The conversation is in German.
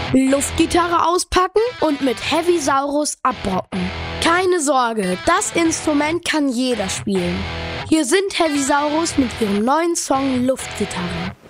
Luftgitarre auspacken und mit Heavisaurus abrocken. Keine Sorge, das Instrument kann jeder spielen. Hier sind Heavisaurus mit ihrem neuen Song Luftgitarre.